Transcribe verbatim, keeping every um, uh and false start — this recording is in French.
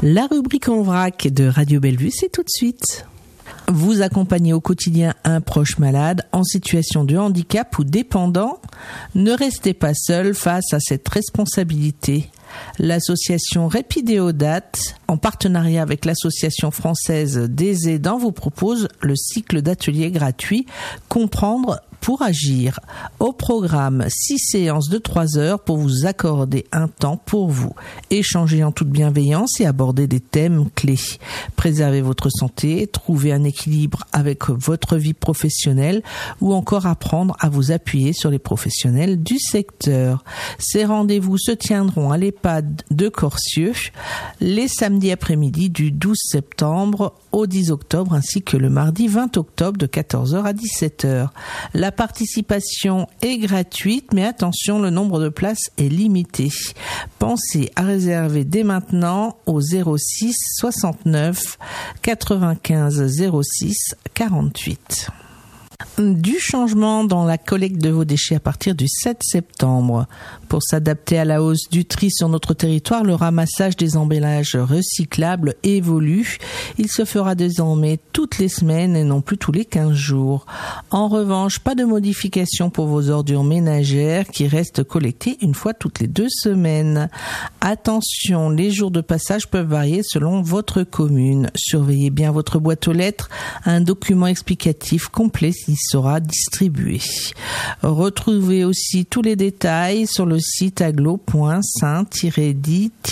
La rubrique en vrac de Radio Bellevue, c'est tout de suite. Vous accompagnez au quotidien un proche malade en situation de handicap ou dépendant. Ne restez pas seul face à cette responsabilité. L'association Répidéodate, en partenariat avec l'association française des aidants, vous propose le cycle d'ateliers gratuits Comprendre pour agir. Au programme, six séances de trois heures pour vous accorder un temps pour vous. Échanger en toute bienveillance et aborder des thèmes clés. Préserver votre santé, trouver un équilibre avec votre vie professionnelle ou encore apprendre à vous appuyer sur les professionnels du secteur. Ces rendez-vous se tiendront à l'EHPAD de Corcieux les samedis après-midi du douze septembre au dix octobre ainsi que le mardi vingt octobre de quatorze heures à dix-sept heures. La participation est gratuite, mais attention, le nombre de places est limité. Pensez à réserver dès maintenant au zéro six soixante-neuf quatre-vingt-quinze zéro six quarante-huit. Du changement dans la collecte de vos déchets à partir du sept septembre. Pour s'adapter à la hausse du tri sur notre territoire, le ramassage des emballages recyclables évolue. Il se fera désormais toutes les semaines et non plus tous les quinze jours. En revanche, pas de modification pour vos ordures ménagères qui restent collectées une fois toutes les deux semaines. Attention, les jours de passage peuvent varier selon votre commune. Surveillez bien votre boîte aux lettres. Un document explicatif complet y sera distribué. Retrouvez aussi tous les détails sur le site aglo point saint tiret dit